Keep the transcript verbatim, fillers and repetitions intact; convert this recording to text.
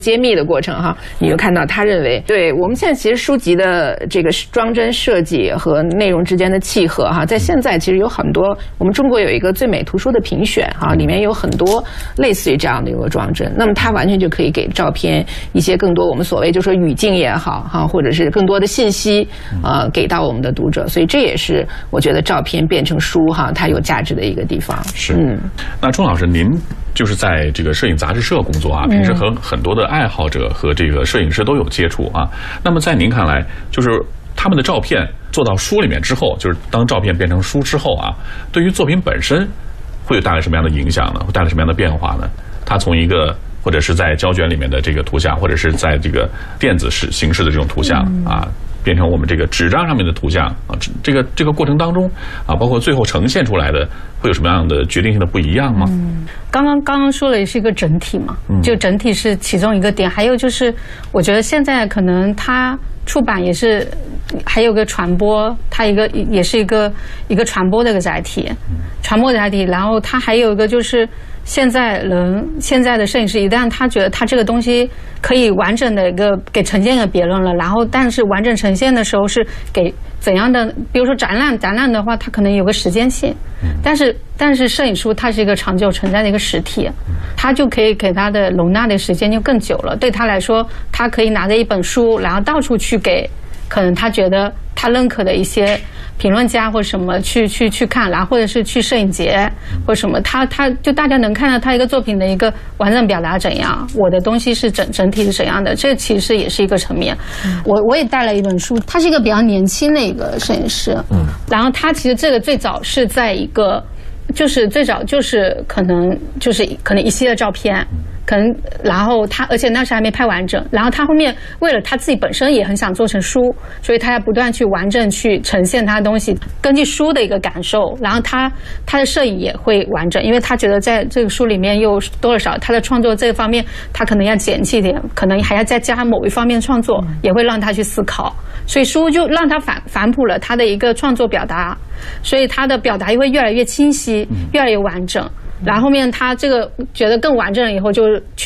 揭秘的过程哈，你就看到他认为，对我们现在其实书籍的这个装帧设计和内容之间的契合哈，在现在其实有很多，我们中国有一个最美图书的评选哈，里面有很多类似于这样的一个装帧，那么它完全就可以给照片一些更多我们所谓就说语境也好哈，或者是更多的信息呃给到我们的读者，所以这也是我觉得照片变成书哈，它有价值的一个地方。 是，嗯，那钟老师您就是在这个摄影杂志社工作啊，平时和很多的爱好者和这个摄影师都有接触啊。那么在您看来，就是他们的照片做到书里面之后，就是当照片变成书之后啊，对于作品本身会有带来什么样的影响呢？会带来什么样的变化呢？它从一个或者是在胶卷里面的这个图像，或者是在这个电子式形式的这种图像啊，变成我们这个纸张上面的图像啊，这个这个过程当中啊，包括最后呈现出来的，会有什么样的决定性的不一样吗？ 嗯，刚刚刚刚说了，也是一个整体嘛，就整体是其中一个点，还有就是我觉得现在可能它出版也是还有个传播，它一个也是一个一个传播的一个载体，传播的载体，然后它还有一个就是现在人现在的摄影师一旦他觉得他这个东西可以完整的一个给呈现给别人了，然后但是完整呈现的时候是给怎样的，比如说展览展览的话它可能有个时间性，但是但是摄影书它是一个长久存在的一个实体，它就可以给它的容纳的时间就更久了，对他来说他可以拿着一本书然后到处去给可能他觉得他认可的一些评论家或什么去去去看，然后或者是去摄影节或什么，他他就大家能看到他一个作品的一个完整表达怎样，我的东西是整整体是怎样的，这其实也是一个层面。我我也带了一本书，他是一个比较年轻的一个摄影师，嗯，然后他其实这个最早是在一个就是最早就是可能就是可能一系列照片。可能，然后他，而且那时还没拍完整。然后他后面为了他自己本身也很想做成书，所以他要不断去完整去呈现他的东西，根据书的一个感受。然后他他的摄影也会完整，因为他觉得在这个书里面又多了少他的创作这个方面，他可能要减弃一点，可能还要再加某一方面创作，也会让他去思考。所以书就让他反反哺了他的一个创作表达，所以他的表达又会越来越清晰，越来越完整。然后后面他这个觉得更完整了以后，就是